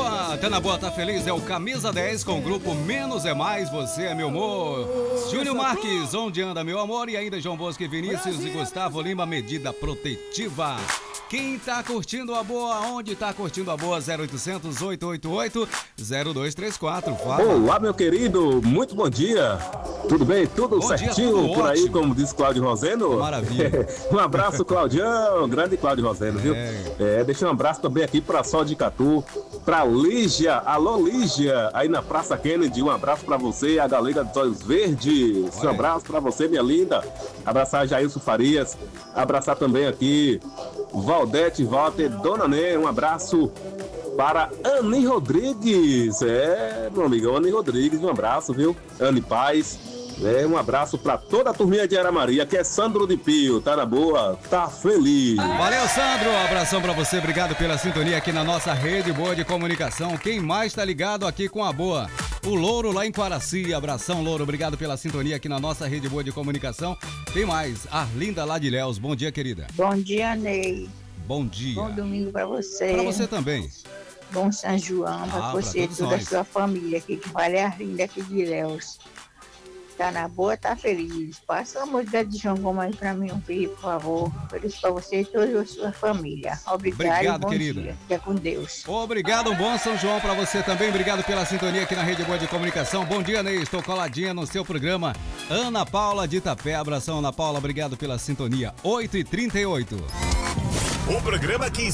boa, tá na boa, tá feliz, é o Camisa 10 com o grupo Menos é Mais, Você é Meu Amor. Júnior Marques, onde anda meu amor? E ainda João Bosco e Vinícius e Gustavo Lima, Medida Protetiva. Quem tá curtindo a boa, onde tá curtindo a boa? 0800 888 0234. Fala. Olá, meu querido, muito bom dia. Tudo bem? Tudo bom certinho dia, tudo por aí, ótimo. como diz Cláudio Roseno? Maravilha. Um abraço, Claudião, grande Cláudio Roseno, viu? Deixa um abraço também aqui pra Sol de Catu, pra Lígia, alô Lígia, aí na Praça Kennedy, um abraço pra você, a galera dos Olhos Verdes, um abraço pra você, minha linda. Abraçar Jailson Farias, abraçar também aqui Valdete, Walter, Dona Nê, um abraço para Anny Rodrigues, meu amigo, Anny Rodrigues, um abraço, viu? Anny Paz, um abraço para toda a turminha de Ara Maria, que é Sandro de Pio, tá na boa, tá feliz. Valeu, Sandro, abração pra você, obrigado pela sintonia aqui na nossa rede boa de comunicação. Quem mais tá ligado aqui com a boa? O Louro lá em Quaraci, abração Louro, obrigado pela sintonia aqui na nossa rede boa de comunicação. Tem mais, Arlinda lá de Léus, bom dia, querida. Bom dia, Ney. Bom dia. Bom domingo pra você. Pra você também. Bom São João pra você e toda a sua família aqui, que vale a Arlinda aqui de Léus. Tá na boa, tá feliz. Passa a música de João Gomes pra mim, por favor. Feliz pra você e toda a sua família. Obrigado, bom querida. Dia. Fica com Deus. Obrigado, um bom São João pra você também. Obrigado pela sintonia aqui na Rede Boa de Comunicação. Bom dia, Ney. Estou coladinha no seu programa. Ana Paula de Itapé. Abração, Ana Paula. Obrigado pela sintonia. 8h38. O programa que